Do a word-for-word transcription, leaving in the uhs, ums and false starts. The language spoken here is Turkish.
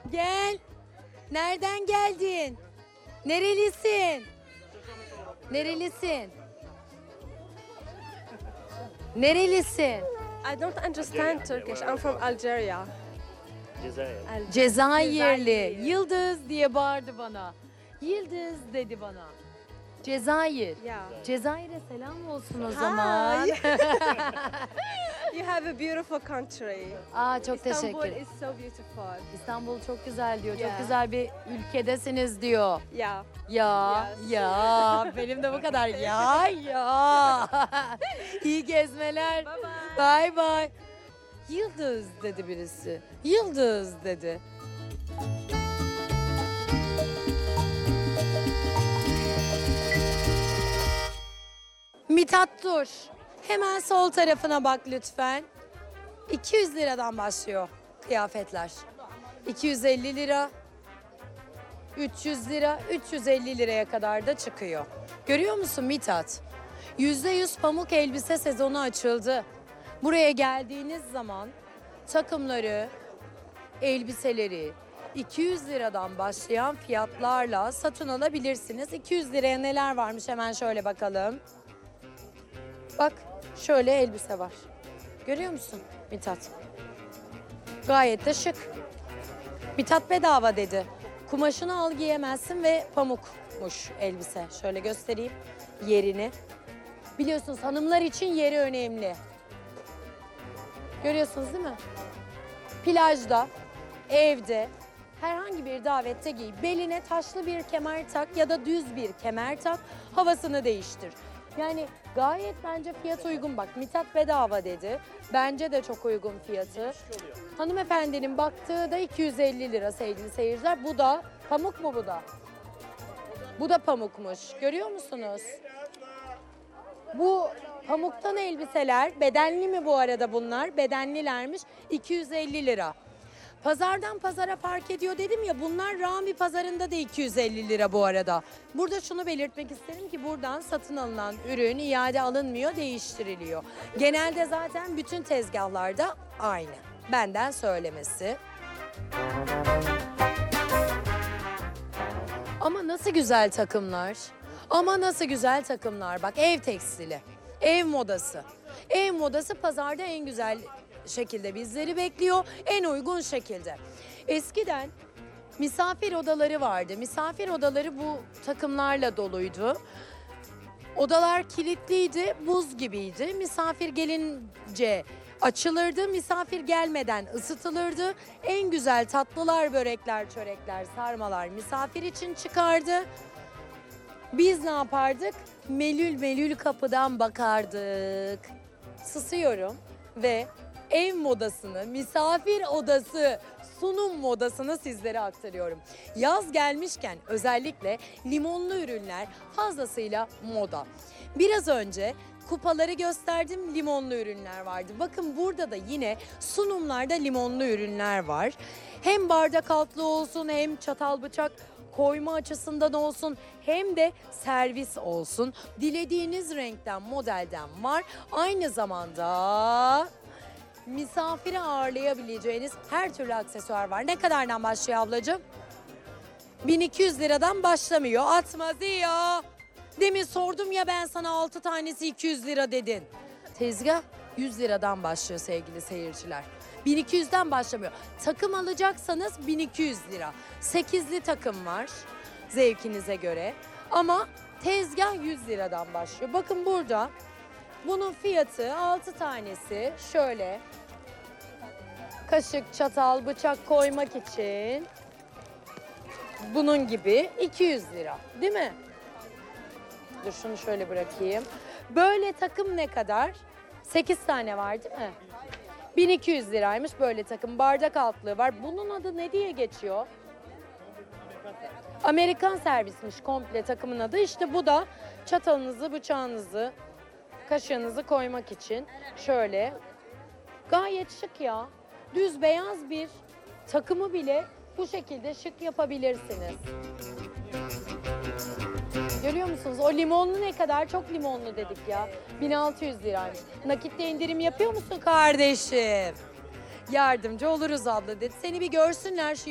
Gel. Nereden geldin? Nerelisin? Nerelisin? Nerelisin? I don't understand Turkish. I'm from Algeria. Cezayir. Al- Cezayirli. Cezayir. Yıldız diye bağırdı bana. Yıldız dedi bana. Cezayir. Yeah. Cezayir'e selam olsun o Hi. zaman. You have a beautiful country. Aa çok Istanbul teşekkür. is so beautiful. İstanbul çok güzel diyor. Çok Yeah. güzel bir ülkedesiniz diyor. Yeah. Ya Yes. ya benim de bu kadar ya ya. İyi gezmeler. Bye bye. Bye bye. Yıldız dedi birisi. Yıldız dedi. Mithat dur. Hemen sol tarafına bak lütfen. iki yüz liradan başlıyor kıyafetler. iki yüz elli lira, üç yüz lira, üç yüz elli liraya kadar da çıkıyor. Görüyor musun Mithat? yüzde yüz pamuk elbise sezonu açıldı. Buraya geldiğiniz zaman takımları, elbiseleri iki yüz liradan başlayan fiyatlarla satın alabilirsiniz. iki yüz liraya neler varmış hemen şöyle bakalım. Bak şöyle elbise var. Görüyor musun Mithat? Gayet de şık. Mithat bedava dedi. Kumaşını al giyemezsin ve pamukmuş elbise. Şöyle göstereyim yerini. Biliyorsunuz hanımlar için yeri önemli. Görüyorsunuz değil mi? Plajda, evde, herhangi bir davette giy. Beline taşlı bir kemer tak ya da düz bir kemer tak. Havasını değiştir. Yani gayet bence fiyat uygun. Bak Mithat bedava dedi. Bence de çok uygun fiyatı. Hanımefendinin baktığı da iki yüz elli lira sevgili seyirciler. Bu da pamuk mu bu da? Bu da pamukmuş. Görüyor musunuz? Bu pamuktan elbiseler, bedenli mi bu arada bunlar? Bedenlilermiş. iki yüz elli lira. Pazardan pazara fark ediyor dedim ya, bunlar Rami pazarında da iki yüz elli lira bu arada. Burada şunu belirtmek isterim ki buradan satın alınan ürün iade alınmıyor, değiştiriliyor. Genelde zaten bütün tezgahlarda aynı. Benden söylemesi. Ama nasıl güzel takımlar. Ama nasıl güzel takımlar. Bak ev tekstili, ev modası. Ev modası pazarda en güzel şekilde bizleri bekliyor. En uygun şekilde. Eskiden misafir odaları vardı. Misafir odaları bu takımlarla doluydu. Odalar kilitliydi, buz gibiydi. Misafir gelince açılırdı, misafir gelmeden ısıtılırdı. En güzel tatlılar, börekler, çörekler, sarmalar misafir için çıkardı. Biz ne yapardık? Melül melül kapıdan bakardık. Susuyorum ve ev modasını, misafir odası, sunum modasını sizlere aktarıyorum. Yaz gelmişken özellikle limonlu ürünler fazlasıyla moda. Biraz önce kupaları gösterdim, limonlu ürünler vardı. Bakın burada da yine sunumlarda limonlu ürünler var. Hem bardak altlı olsun, hem çatal bıçak koyma açısından olsun, hem de servis olsun. Dilediğiniz renkten, modelden var. Aynı zamanda misafiri ağırlayabileceğiniz her türlü aksesuar var. Ne kadardan başlıyor ablacığım? bin iki yüz liradan başlamıyor. Atmaz ya. Demin sordum ya ben sana, altı tanesi iki yüz lira dedin. Tezgah yüz liradan başlıyor sevgili seyirciler. bin iki yüzden başlamıyor. Takım alacaksanız bin iki yüz lira. sekizli takım var zevkinize göre. Ama tezgah yüz liradan başlıyor. Bakın burada bunun fiyatı altı tanesi şöyle. Kaşık, çatal, bıçak koymak için bunun gibi iki yüz lira, değil mi? Dur şunu şöyle bırakayım. Böyle takım ne kadar? sekiz tane var değil mi? bin iki yüz liraymış böyle takım. Bardak altlığı var. Bunun adı ne diye geçiyor? Amerikan servismiş komple takımın adı. İşte bu da çatalınızı, bıçağınızı, kaşığınızı koymak için şöyle. Gayet şık ya. Düz beyaz bir takımı bile bu şekilde şık yapabilirsiniz. Görüyor musunuz? O limonlu ne kadar? Çok limonlu dedik ya. bin altı yüz liraymış. Nakitte indirim yapıyor musun kardeşim? Yardımcı oluruz abla dedi. Seni bir görsünler şu